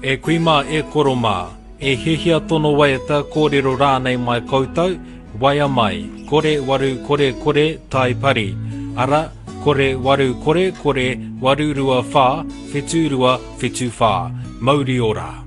E kuima e koroma, e hehia tono waiata kōrero rānei mai koutou, waia mai, kore waru kore tai pari, ara kore waru kore waru rua whā, whetū rua whetū whā, mauri ora.